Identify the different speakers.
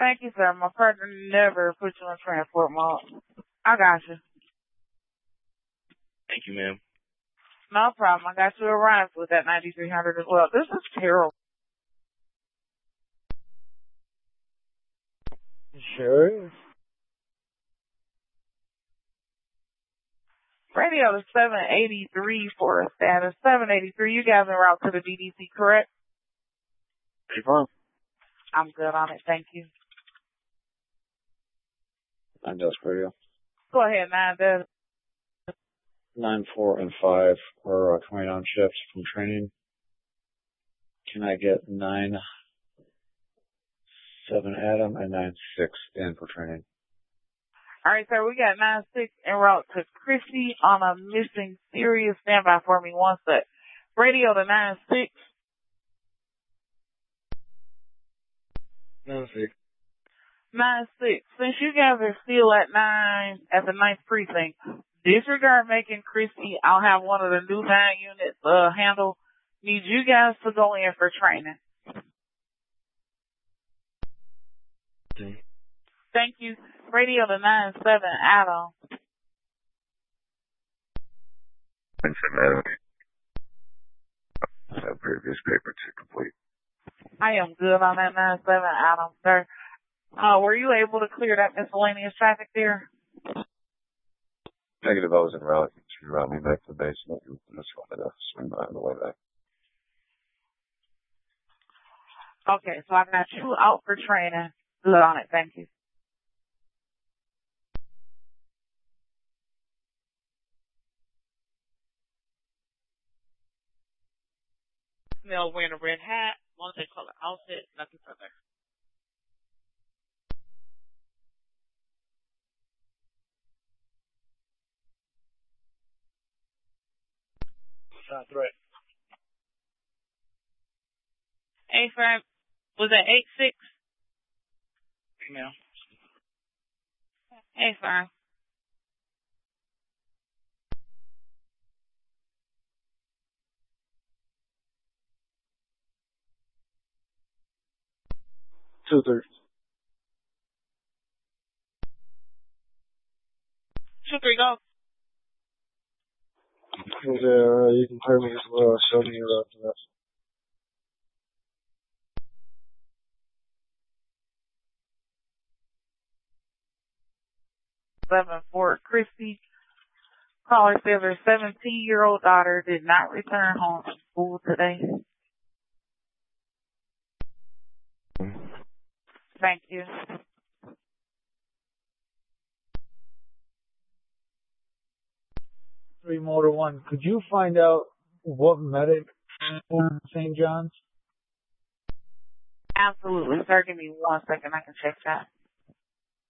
Speaker 1: Thank you, sir. My partner never put you in transport mode. I got you.
Speaker 2: Thank you, ma'am.
Speaker 1: No problem. I got you a ride with that 9300 as well. This is terrible.
Speaker 3: Sure is.
Speaker 1: Radio to 783 for a status. 783, you guys en route to the DDC, correct?
Speaker 2: Pretty fine.
Speaker 1: I'm good on it. Thank you.
Speaker 3: 9 desk radio.
Speaker 1: Go ahead, 9 desk.
Speaker 3: 9, 4, and 5 are coming on shifts from training. Can I get 9, 7 Adam and 9, 6 in for training?
Speaker 1: All right, sir. We got 9-6 en route to Chrissy on a missing Sirius. Stand by for me one sec. Radio to 9-6.
Speaker 3: 9-6.
Speaker 1: 9-6. Since you guys are still at 9 at the 9th precinct, disregard making Chrissy. I'll have one of the new 9 units handle. Need you guys to go in for training.
Speaker 3: Okay.
Speaker 1: Thank you. Radio to 9-7 Adam.
Speaker 4: 9-7 Adam. I have previous paper to complete.
Speaker 1: I am good on that 9-7 Adam, sir. Were you able to clear that miscellaneous traffic there?
Speaker 4: Negative, I was en route to route me back to the base. I just wanted to swing by on the way back.
Speaker 1: Okay, so I got you out for training. Good on it. Thank you. Male wearing a red hat, multicolored outfit, nothing further.
Speaker 3: Not threat.
Speaker 1: Hey, Frank, was that 8-6?
Speaker 3: No.
Speaker 1: Hey, Frank.
Speaker 3: Two-thirds.
Speaker 1: 2-3, go.
Speaker 3: You can clear me as well. Show me your route to that.
Speaker 1: For Christy. Caller says her 17-year-old daughter did not return home from school today. Thank you.
Speaker 3: Three Motor 1. Could you find out what medic in St. John's?
Speaker 1: Absolutely, sir. Give me 1 second. I can check that.